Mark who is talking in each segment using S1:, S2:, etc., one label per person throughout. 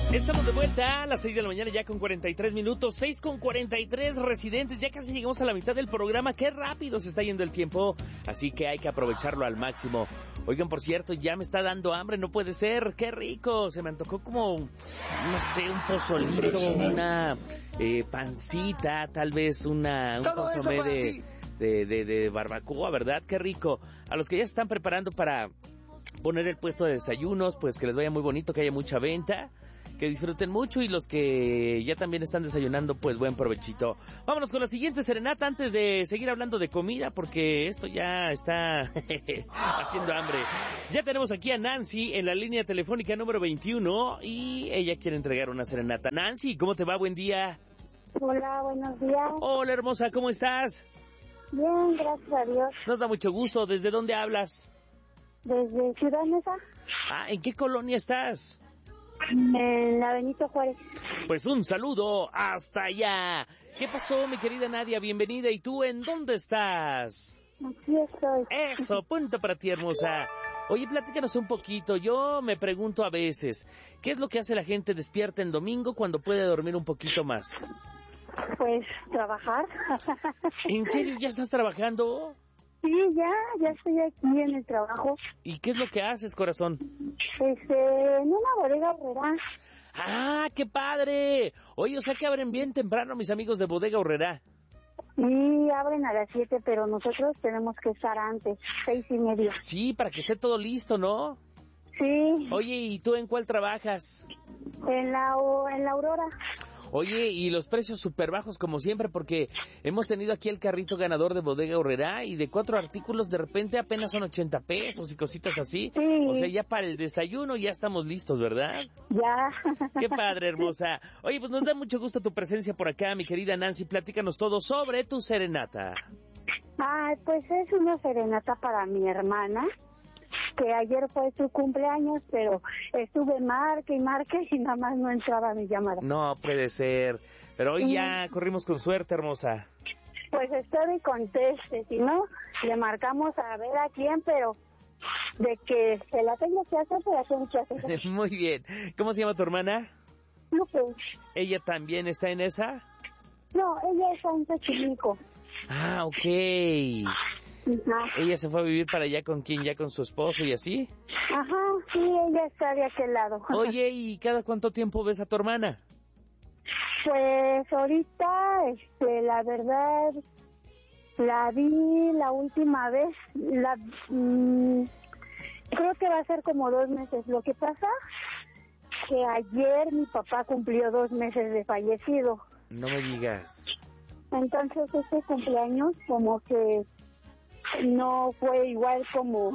S1: Estamos de vuelta a las 6 de la mañana ya con 43 minutos, 6 con 43 residentes, ya casi llegamos a la mitad del programa, qué rápido se está yendo el tiempo, así que hay que aprovecharlo al máximo. Oigan, por cierto, ya me está dando hambre, no puede ser, qué rico, se me antojó como, no sé, un pozolito, una pancita, tal vez un consomé de barbacoa, ¿verdad? Qué rico. A los que ya se están preparando para poner el puesto de desayunos, pues que les vaya muy bonito, que haya mucha venta, que disfruten mucho, y los que ya también están desayunando, pues buen provechito. Vámonos con la siguiente serenata antes de seguir hablando de comida, porque esto ya está haciendo hambre. Ya tenemos aquí a Nancy en la línea telefónica número 21 y ella quiere entregar una serenata. Nancy, ¿cómo te va? Buen día.
S2: Hola, buenos días.
S1: Hola, hermosa, ¿cómo estás?
S2: Bien, gracias a Dios.
S1: Nos da mucho gusto. ¿Desde dónde hablas?
S2: Desde Ciudad Neza.
S1: Ah, ¿en qué colonia estás?
S2: En la Benito Juárez.
S1: Pues un saludo hasta allá. ¿Qué pasó, mi querida Nadia? Bienvenida. ¿Y tú en dónde estás?
S2: Aquí estoy.
S1: Eso, punto para ti, hermosa. Oye, platícanos un poquito. Yo me pregunto a veces, ¿qué es lo que hace la gente despierta en domingo cuando puede dormir un poquito más?
S2: Pues trabajar.
S1: ¿En serio ya estás trabajando?
S2: Sí, ya estoy aquí en el trabajo.
S1: ¿Y qué es lo que haces, corazón?
S2: En una bodega horrera.
S1: ¡Ah, qué padre! Oye, o sea que abren bien temprano mis amigos de Bodega Horrera.
S2: Y abren a las 7, pero nosotros tenemos que estar antes, 6:30.
S1: Sí, para que esté todo listo, ¿no?
S2: Sí.
S1: Oye, ¿y tú en cuál trabajas?
S2: En la Aurora.
S1: Oye, y los precios súper bajos como siempre, porque hemos tenido aquí el carrito ganador de Bodega Horrera y de 4 artículos de repente apenas son 80 pesos y cositas así.
S2: Sí.
S1: O sea, ya para el desayuno ya estamos listos, ¿verdad?
S2: Ya.
S1: Qué padre, hermosa. Oye, pues nos da mucho gusto tu presencia por acá, mi querida Nancy. Platícanos todo sobre tu serenata.
S2: Pues es una serenata para mi hermana, que ayer fue su cumpleaños, pero estuve marque y nada más no entraba mi llamada.
S1: No puede ser, pero hoy ya corrimos con suerte, hermosa.
S2: Pues estoy y conteste, si no, le marcamos a ver a quién, pero de que se la tengo que hacer, se la tengo que hacer.
S1: Muy bien. ¿Cómo se llama tu hermana?
S2: Lupe.
S1: ¿Ella también está en esa?
S2: No, ella es un Xochimilco.
S1: Ah, ok.
S2: Ajá.
S1: ¿Ella se fue a vivir para allá con quién? ¿Ya con su esposo y así?
S2: Ajá, sí, ella está de aquel lado.
S1: Oye, ¿y cada cuánto tiempo ves a tu hermana?
S2: Pues ahorita, la verdad, la vi la última vez, creo que va a ser como 2 meses. Lo que pasa que ayer mi papá cumplió 2 meses de fallecido.
S1: No me digas.
S2: Entonces este cumpleaños como que no fue igual como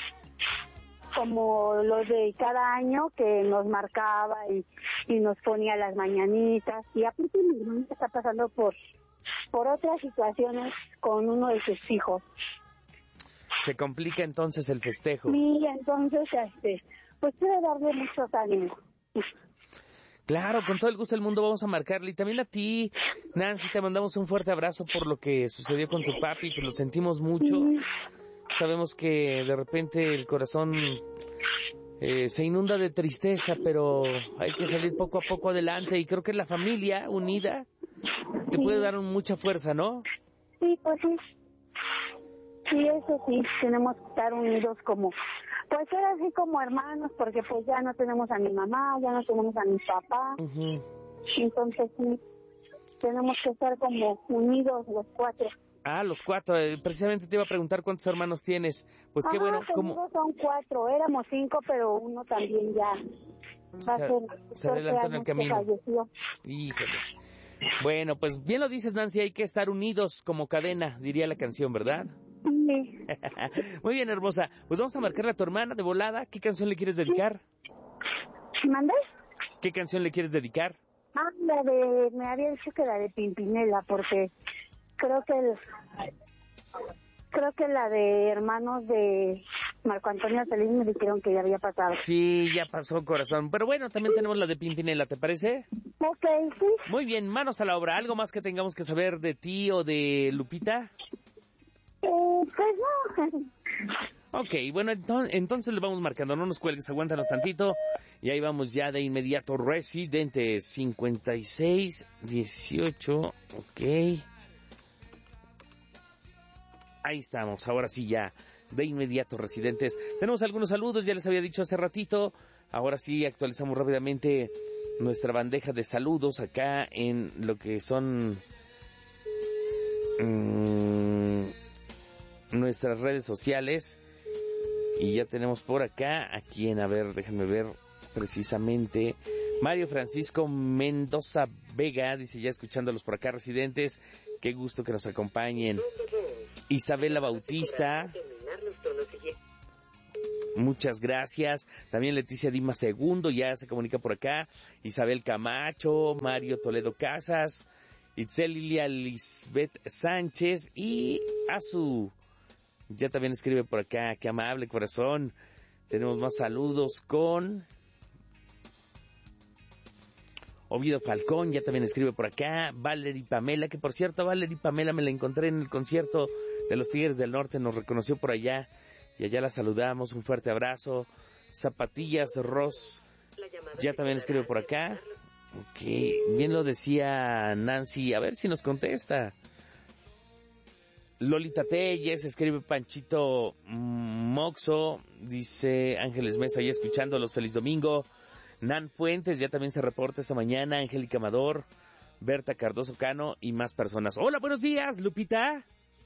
S2: los de cada año, que nos marcaba y nos ponía las mañanitas. Y aparte mi hermana está pasando por otras situaciones con uno de sus hijos.
S1: Se complica entonces el festejo.
S2: Sí, entonces pues quiero darle muchos ánimos.
S1: Claro, con todo el gusto del mundo vamos a marcarle. Y también a ti, Nancy, te mandamos un fuerte abrazo por lo que sucedió con tu papi, que lo sentimos mucho.
S2: Sí.
S1: Sabemos que de repente el corazón se inunda de tristeza, pero hay que salir poco a poco adelante. Y creo que la familia unida te puede dar mucha fuerza, ¿no?
S2: Sí, pues sí. Sí, eso sí, tenemos que estar unidos pues era así como hermanos, porque pues ya no tenemos a mi mamá, ya no tenemos a mi papá.
S1: Uh-huh.
S2: Entonces sí, tenemos que estar como unidos los 4.
S1: Ah, los 4, precisamente te iba a preguntar cuántos hermanos tienes. Pues qué bueno,
S2: ¿cómo? Son 4, éramos 5, pero uno también ya
S1: se adelantó en el camino.
S2: Falleció.
S1: Híjole. Bueno, pues bien lo dices, Nancy, hay que estar unidos como cadena, diría la canción, ¿verdad?
S2: Sí.
S1: Muy bien, hermosa. Pues vamos a marcarle a tu hermana de volada. ¿Qué canción le quieres dedicar?
S2: ¿Mande?
S1: ¿Qué canción le quieres dedicar?
S2: Me había dicho que la de Pimpinela, porque creo que la de hermanos de Marco Antonio Solís me dijeron que ya había pasado.
S1: Sí, ya pasó, corazón. Pero bueno, también tenemos la de Pimpinela, ¿te parece?
S2: Ok, sí.
S1: Muy bien, manos a la obra. ¿Algo más que tengamos que saber de ti o de Lupita?
S2: Pues no.
S1: Ok, bueno, entonces le vamos marcando, no nos cuelgues, aguántanos tantito. Y ahí vamos ya de inmediato, residentes 5618, ok. Ahí estamos, ahora sí ya, de inmediato, residentes. Tenemos algunos saludos, ya les había dicho hace ratito. Ahora sí actualizamos rápidamente nuestra bandeja de saludos acá en lo que son nuestras redes sociales. Y ya tenemos por acá a quien, a ver, déjenme ver precisamente. Mario Francisco Mendoza Vega dice, ya escuchándolos por acá, residentes, qué gusto que nos acompañen. Isabela Bautista, muchas gracias. También Leticia Dima Segundo ya se comunica por acá. Isabel Camacho, Mario Toledo Casas, Itzel Lilia Lisbeth Sánchez y Azu. Ya también escribe por acá, qué amable corazón. Tenemos más saludos con Oviedo Falcón, ya también escribe por acá. Valery Pamela, que por cierto, Valery Pamela me la encontré en el concierto de los Tigres del Norte, nos reconoció por allá y allá la saludamos, un fuerte abrazo. Zapatillas Ross, ya también escribe por acá. Ok, bien lo decía Nancy, a ver si nos contesta. Lolita Telles, escribe Panchito Moxo, dice Ángeles Mesa, ya escuchándolos, feliz domingo. Nan Fuentes, ya también se reporta esta mañana, Angélica Amador, Berta Cardoso Cano y más personas. Hola, buenos días, Lupita.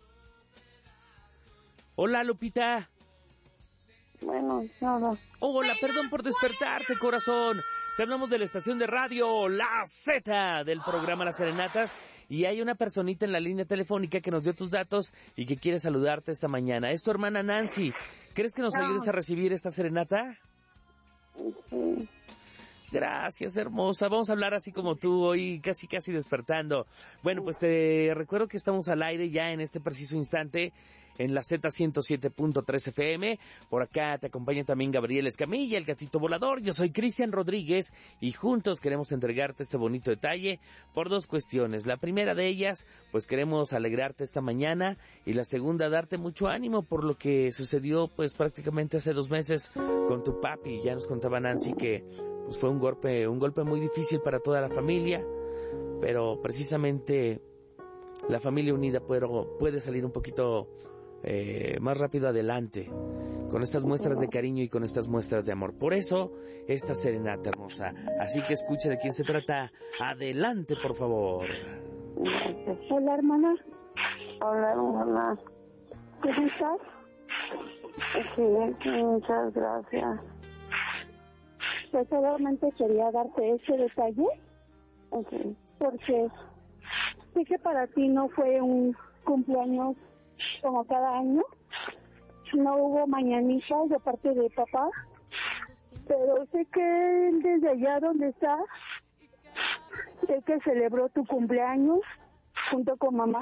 S1: Hola, Lupita.
S2: Bueno, nada.
S1: Hola, perdón por despertarte, corazón. Te hablamos de la estación de radio La Z del programa Las Serenatas y hay una personita en la línea telefónica que nos dio tus datos y que quiere saludarte esta mañana. Es tu hermana Nancy. ¿Crees que nos ayudes a recibir esta serenata?
S2: Sí.
S1: Gracias, hermosa. Vamos a hablar así como tú hoy, casi despertando. Bueno, pues te recuerdo que estamos al aire ya en este preciso instante en la Z107.3 FM. Por acá te acompaña también Gabriel Escamilla, el gatito volador. Yo soy Cristian Rodríguez y juntos queremos entregarte este bonito detalle por dos cuestiones. La primera de ellas, pues queremos alegrarte esta mañana y la segunda, darte mucho ánimo por lo que sucedió pues prácticamente hace 2 meses con tu papi. Ya nos contaba Nancy que pues fue un golpe muy difícil para toda la familia, pero precisamente la familia unida puede salir un poquito más rápido adelante con estas muestras de cariño y con estas muestras de amor. Por eso, esta serenata hermosa. Así que escucha de quién se trata. Adelante, por favor.
S2: Hola, hermana. Hola, hermana. ¿Cómo estás? Sí, muchas gracias. Pues solamente quería darte ese detalle, porque sé que para ti no fue un cumpleaños como cada año, no hubo mañanitas de parte de papá, pero sé que él desde allá donde está, sé que celebró tu cumpleaños junto con mamá,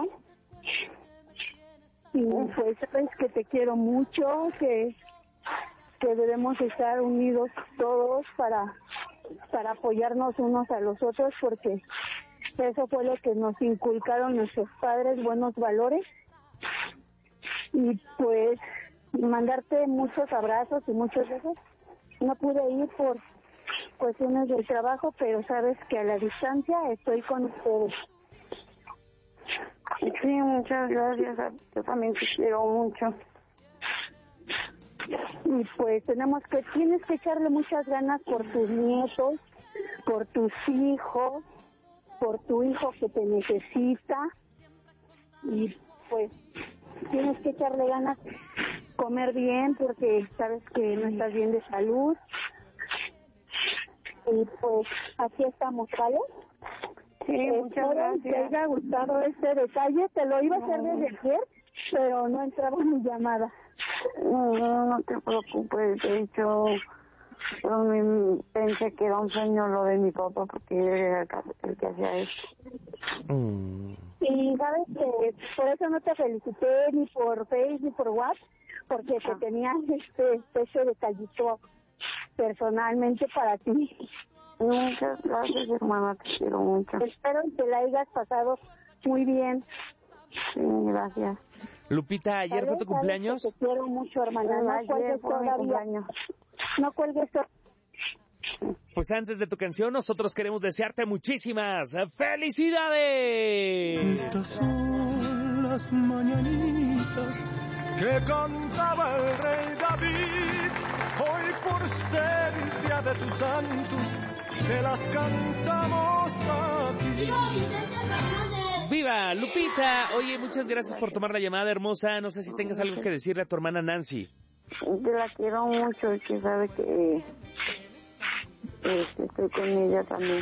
S2: y pues sabes que te quiero mucho, que debemos estar unidos todos para apoyarnos unos a los otros, porque eso fue lo que nos inculcaron nuestros padres, buenos valores. Y pues mandarte muchos abrazos y muchos besos. No pude ir por cuestiones del trabajo, pero sabes que a la distancia estoy con ustedes. Sí, muchas gracias. Yo también te quiero mucho. Y pues tienes que echarle muchas ganas por tus nietos, por tus hijos, por tu hijo que te necesita, y pues tienes que echarle ganas, comer bien porque sabes que no estás bien de salud, y pues aquí estamos, ¿vale? Sí, muchas gracias. Te haya gustado este detalle, te lo iba a hacer desde ayer, pero no entraba mi llamada. No te preocupes, de hecho, yo pensé que era un sueño lo de mi papá, porque él era el que hacía eso. Y sabes que por eso no te felicité ni por Facebook ni por WhatsApp, porque te tenía este detallito personalmente para ti. Muchas gracias, hermana, te quiero mucho. Espero que la hayas pasado muy bien. Sí, gracias.
S1: Lupita, ¿ayer fue tu cumpleaños?
S2: Te quiero mucho, hermana. No cuelgues todavía. No cuelgues todavía.
S1: Pues antes de tu canción, nosotros queremos desearte muchísimas felicidades.
S3: Estas son las mañanitas que cantaba el rey David. Hoy por ser el día de tu santo, te las cantamos aquí.
S1: ¡Viva, Lupita! Oye, muchas gracias por tomar la llamada, hermosa. No sé si tengas algo que decirle a tu hermana Nancy.
S2: Te la quiero mucho y que sabe que estoy con ella también.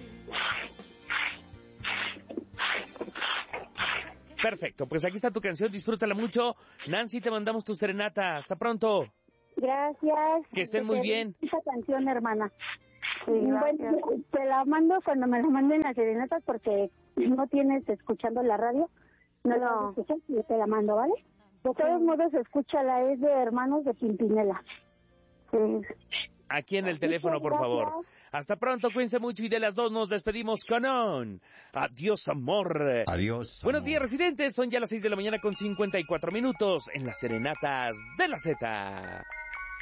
S1: Perfecto, pues aquí está tu canción, disfrútala mucho. Nancy, te mandamos tu serenata. Hasta pronto.
S2: Gracias.
S1: Que estén muy bien.
S2: Esa canción, hermana. Sí, bueno, te la mando cuando me la manden las serenatas porque no tienes escuchando la radio. No. Escuchas y te la mando, ¿vale? De todos modos, escúchala, es de Hermanos de Pimpinela. Sí.
S1: Aquí en el teléfono, por favor. Hasta pronto, cuídense mucho y de las 2 nos despedimos con un adiós, amor.
S4: Adiós.
S1: Buenos días, residentes. Son ya las 6 de la mañana con 54 minutos en las serenatas de la Z.